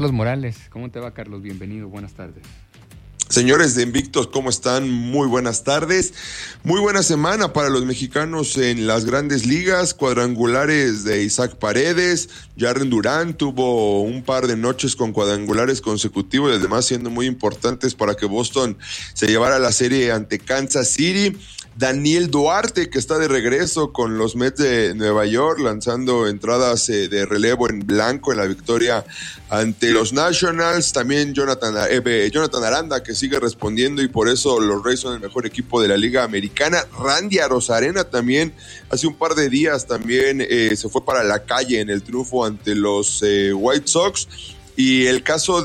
Carlos Morales. ¿Cómo te va, Carlos? Bienvenido, buenas tardes. Señores de Invictos, ¿cómo están? Muy buenas tardes. Muy buena semana para los mexicanos en las grandes ligas. Cuadrangulares de Isaac Paredes. Jarren Duran tuvo un par de noches con cuadrangulares consecutivos y además siendo muy importantes para que Boston se llevara la serie ante Kansas City. Daniel Duarte, que está de regreso con los Mets de Nueva York, lanzando entradas de relevo en blanco en la victoria ante los Nationals. También Jonathan Aranda, que sigue respondiendo y por eso los Rays son el mejor equipo de la Liga Americana. Randy Arozarena también, hace un par de días también se fue para la calle en el triunfo ante los White Sox. Y el caso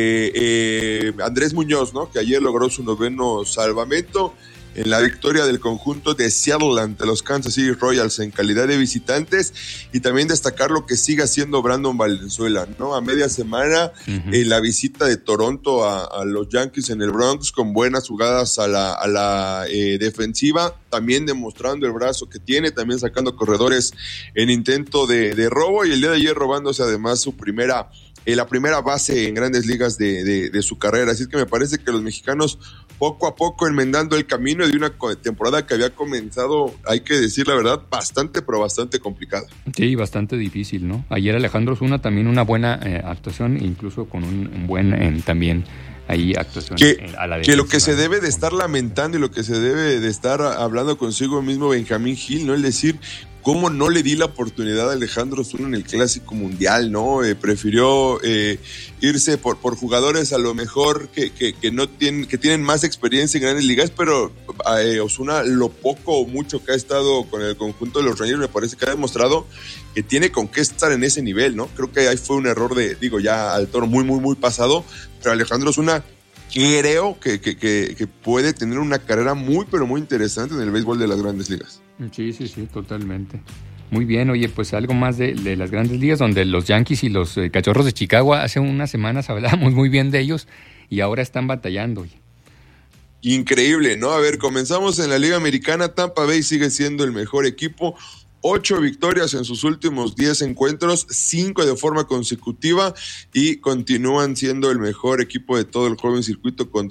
de Andrés Muñoz, ¿no? Que ayer logró su 9º salvamento en la victoria del conjunto de Seattle ante los Kansas City Royals en calidad de visitantes. Y también destacar lo que sigue haciendo Brandon Valenzuela, ¿no? A media semana en la visita de Toronto a los Yankees en el Bronx, con buenas jugadas a la defensiva, también demostrando el brazo que tiene, también sacando corredores en intento de robo, y el día de ayer robándose además su la primera base en grandes ligas de su carrera. Así es que me parece que los mexicanos poco a poco enmendando el camino de una temporada que había comenzado, hay que decir la verdad, bastante complicada. Sí, bastante difícil, ¿no? Ayer Alejandro Zuna también una buena actuación, incluso con un buen también ahí actuación a la defensiva. Que lo que se debe de estar lamentando y lo que se debe de estar hablando consigo mismo Benjamín Gil, ¿no? Es decir, ¿cómo no le di la oportunidad a Alejandro Zuna en el Clásico Mundial, no? Prefirió irse por jugadores a lo mejor que tienen más experiencia en grandes ligas, pero Ozuna, lo poco o mucho que ha estado con el conjunto de los Rangers, me parece que ha demostrado que tiene con qué estar en ese nivel, ¿no? Creo que ahí fue un error ya al toro muy pasado, pero Alejandro Ozuna creo que puede tener una carrera muy, pero muy interesante en el béisbol de las grandes ligas. Sí, totalmente. Muy bien, oye, pues algo más de las grandes ligas, donde los Yankees y los Cachorros de Chicago hace unas semanas hablábamos muy bien de ellos y ahora están batallando. Oye. Increíble, ¿no? A ver, comenzamos en la Liga Americana. Tampa Bay sigue siendo el mejor equipo. 8 victorias en sus últimos 10 encuentros, 5 de forma consecutiva, y continúan siendo el mejor equipo de todo el joven circuito con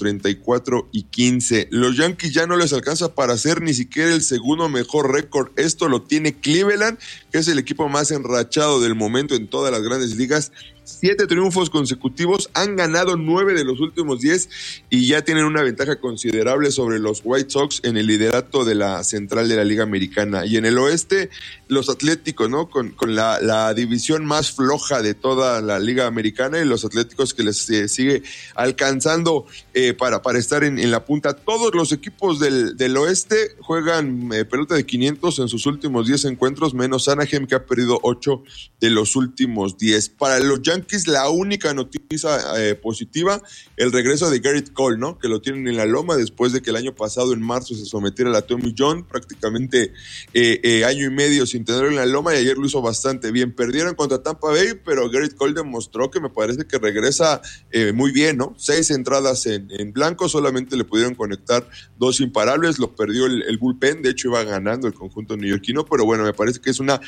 34-15. Los Yankees ya no les alcanza para hacer ni siquiera el segundo mejor récord. Esto lo tiene Cleveland, que es el equipo más enrachado del momento en todas las grandes ligas. 7 triunfos consecutivos, han ganado 9 de los últimos 10 y ya tienen una ventaja considerable sobre los White Sox en el liderato de la central de la Liga Americana. Y en el oeste, los Atléticos, ¿no? Con la división más floja de toda la Liga Americana, y los Atléticos que les sigue alcanzando para estar en la punta. Todos los equipos del oeste juegan pelota de 500 en sus últimos 10 encuentros, menos Anaheim, que ha perdido 8 de los últimos 10. Para los Yankees, la única noticia positiva, el regreso de Gerrit Cole, ¿no? Que lo tienen en la loma después de que el año pasado, en marzo, se sometiera a la Tommy John, prácticamente año y medio sin tenerlo en la loma, y ayer lo hizo bastante bien. Perdieron contra Tampa Bay, pero Gerrit Cole demostró que me parece que regresa muy bien, ¿no? 6 entradas en blanco, solamente le pudieron conectar 2 imparables, lo perdió el bullpen, de hecho iba ganando el conjunto neoyorquino, pero bueno, me parece que es una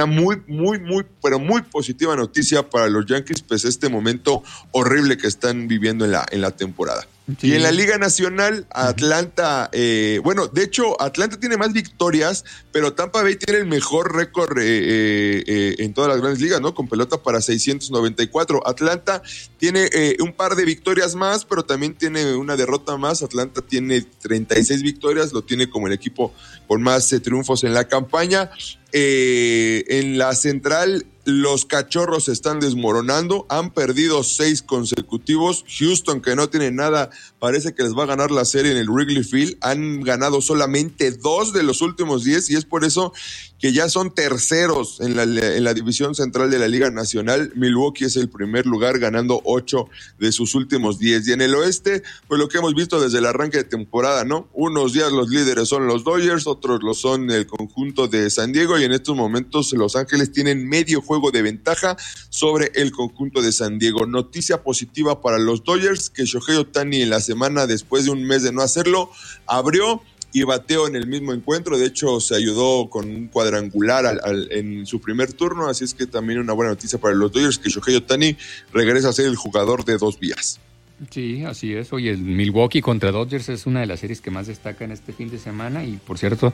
muy positiva noticia para los Yankees, pues este momento horrible que están viviendo en la temporada. Sí. Y en la Liga Nacional, Atlanta, de hecho, Atlanta tiene más victorias, pero Tampa Bay tiene el mejor récord en todas las grandes ligas, ¿no? Con pelota para 694. Atlanta tiene un par de victorias más, pero también tiene una derrota más. Atlanta tiene 36 victorias, lo tiene como el equipo con más triunfos en la campaña. En la central, los Cachorros se están desmoronando, han perdido 6 consecutivos. Houston, que no tiene nada, parece que les va a ganar la serie en el Wrigley Field. Han ganado solamente 2 de los últimos 10 y es por eso que ya son terceros en la división central de la Liga Nacional. Milwaukee es el primer lugar, ganando 8 de sus últimos 10. Y en el oeste, pues lo que hemos visto desde el arranque de temporada, ¿no? Unos días los líderes son los Dodgers, otros lo son el conjunto de San Diego, y en estos momentos Los Ángeles tienen medio juego de ventaja sobre el conjunto de San Diego. Noticia positiva para los Dodgers, que Shohei Ohtani en la semana, después de un mes de no hacerlo, abrió y bateo en el mismo encuentro. De hecho, se ayudó con un cuadrangular en su primer turno, así es que también una buena noticia para los Dodgers, que Shohei Ohtani regresa a ser el jugador de 2 vías. Sí, así es. Oye, el Milwaukee contra Dodgers es una de las series que más destacan este fin de semana y, por cierto,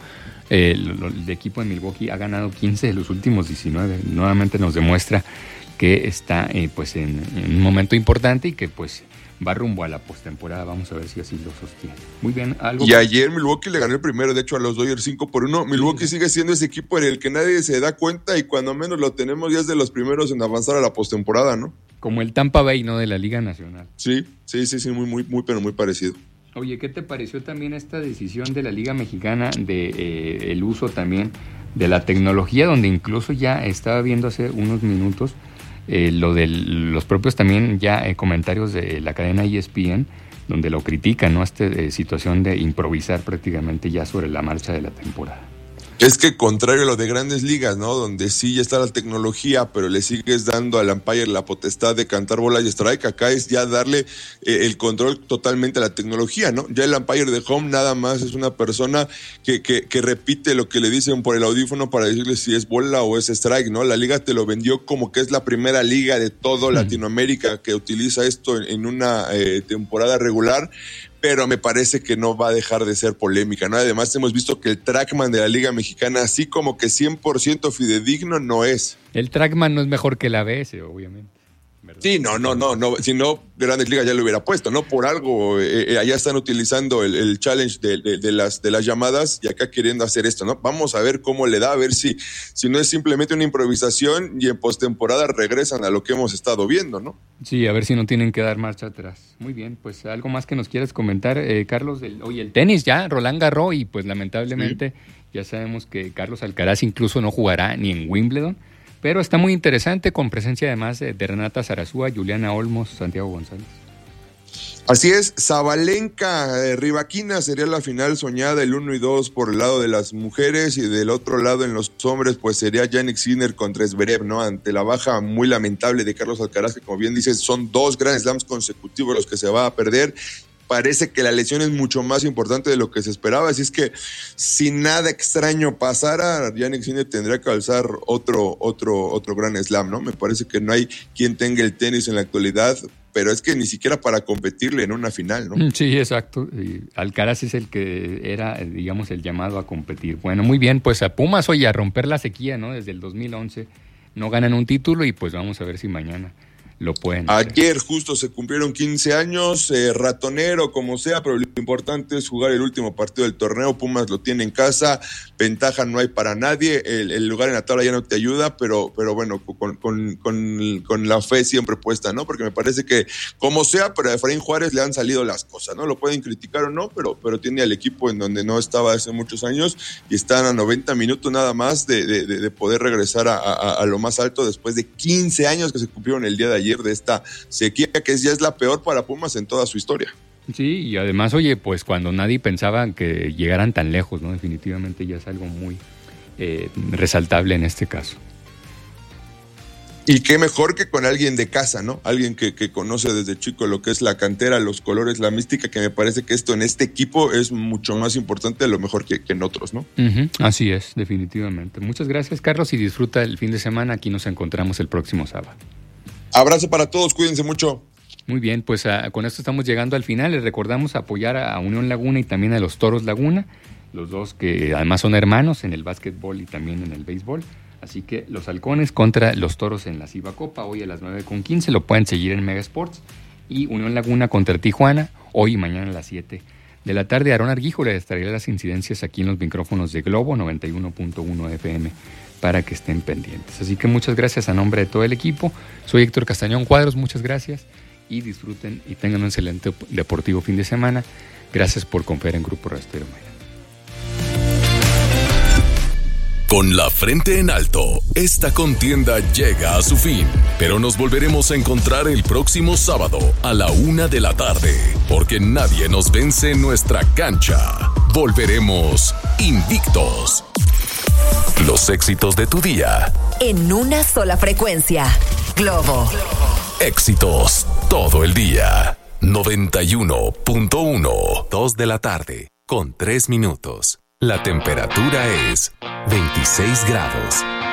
el equipo de Milwaukee ha ganado 15 de los últimos 19. Nuevamente nos demuestra que está pues en un momento importante y que pues va rumbo a la postemporada. Vamos a ver si así lo sostiene. Muy bien. Y ayer Milwaukee le ganó el primero, de hecho, a los Dodgers 5-1. Milwaukee sigue siendo ese equipo en el que nadie se da cuenta y cuando menos lo tenemos ya es de los primeros en avanzar a la postemporada, ¿no? Como el Tampa Bay, ¿no? De la Liga Nacional. Sí, pero muy parecido. Oye, ¿qué te pareció también esta decisión de la Liga Mexicana de el uso también de la tecnología, donde incluso ya estaba viendo hace unos minutos lo de los propios también ya comentarios de la cadena ESPN, donde lo critican, ¿no? Esta situación de improvisar prácticamente ya sobre la marcha de la temporada. Es que contrario a lo de Grandes Ligas, ¿no? Donde sí ya está la tecnología, pero le sigues dando al umpire la potestad de cantar bola y strike. Acá es ya darle el control totalmente a la tecnología, ¿no? Ya el umpire de home nada más es una persona que repite lo que le dicen por el audífono para decirle si es bola o es strike, ¿no? La liga te lo vendió como que es la primera liga de todo Latinoamérica que utiliza esto en una temporada regular, pero me parece que no va a dejar de ser polémica, ¿no? Además hemos visto que el TrackMan de la Liga Mexicana, así como que 100% fidedigno, no es. El TrackMan no es mejor que el ABS, obviamente. ¿Verdad? Sí, no, si no, Grandes Ligas ya lo hubiera puesto, ¿no? Por algo, allá están utilizando el challenge de las llamadas y acá queriendo hacer esto, ¿no? Vamos a ver cómo le da, a ver si no es simplemente una improvisación y en postemporada regresan a lo que hemos estado viendo, ¿no? Sí, a ver si no tienen que dar marcha atrás. Muy bien, pues algo más que nos quieras comentar, Carlos. Oye, el tenis ya, Roland Garros, y pues lamentablemente ya sabemos que Carlos Alcaraz incluso no jugará ni en Wimbledon. Pero está muy interesante, con presencia además de Renata Zarazúa, Juliana Olmos, Santiago González. Así es, Sabalenka, Rybakina sería la final soñada, el 1 y 2 por el lado de las mujeres, y del otro lado en los hombres pues sería Jannik Sinner contra Zverev, ¿no? Ante la baja muy lamentable de Carlos Alcaraz, que como bien dices son 2 Grand Slams consecutivos los que se va a perder. Parece que la lesión es mucho más importante de lo que se esperaba, así es que si nada extraño pasara, Jannik Sinner tendría que alzar otro Grand Slam, ¿no? Me parece que no hay quien tenga el tenis en la actualidad, pero es que ni siquiera para competirle en una final, ¿no? Sí, exacto. Alcaraz es el que era, digamos, el llamado a competir. Bueno, muy bien, pues a Pumas, oye, a romper la sequía, ¿no? Desde el 2011 no ganan un título y pues vamos a ver si mañana lo pueden hacer. Ayer justo se cumplieron 15 años, ratonero como sea, pero lo importante es jugar el último partido del torneo. Pumas lo tiene en casa, ventaja no hay para nadie, el lugar en la tabla ya no te ayuda, pero bueno, con la fe siempre puesta, ¿no? Porque me parece que como sea, pero a Efraín Juárez le han salido las cosas, ¿no? Lo pueden criticar o no, pero tiene al equipo en donde no estaba hace muchos años y están a 90 minutos nada más de poder regresar a lo más alto después de 15 años que se cumplieron el día de ayer de esta sequía, que ya es la peor para Pumas en toda su historia. Sí, y además, oye, pues cuando nadie pensaba que llegaran tan lejos, ¿no? Definitivamente ya es algo muy resaltable en este caso. Y qué mejor que con alguien de casa, ¿no? Alguien que conoce desde chico lo que es la cantera, los colores, la mística, que me parece que esto en este equipo es mucho más importante a lo mejor que en otros, ¿no? Así es, definitivamente. Muchas gracias, Carlos, y disfruta el fin de semana. Aquí nos encontramos el próximo sábado. Abrazo para todos, cuídense mucho. Muy bien, pues con esto estamos llegando al final. Les recordamos apoyar a Unión Laguna y también a los Toros Laguna, los dos que además son hermanos en el básquetbol y también en el béisbol. Así que los Halcones contra los Toros en la Ciba Copa, hoy a las 9:15, lo pueden seguir en Mega Sports. Y Unión Laguna contra Tijuana, hoy y mañana a las 7 de la tarde. Aarón Argíjola les traerá las incidencias aquí en los micrófonos de Globo 91.1 FM. Para que estén pendientes. Así que muchas gracias a nombre de todo el equipo. Soy Héctor Castañón Cuadros, muchas gracias y disfruten y tengan un excelente deportivo fin de semana. Gracias por confiar en Grupo Rastero Maya. Con la frente en alto, esta contienda llega a su fin, pero nos volveremos a encontrar el próximo sábado a la 1 de la tarde, porque nadie nos vence en nuestra cancha. Volveremos invictos. Los éxitos de tu día. En una sola frecuencia. Globo. Éxitos todo el día. 91.1. 2 de la tarde. con 3 minutos. La temperatura es 26 grados.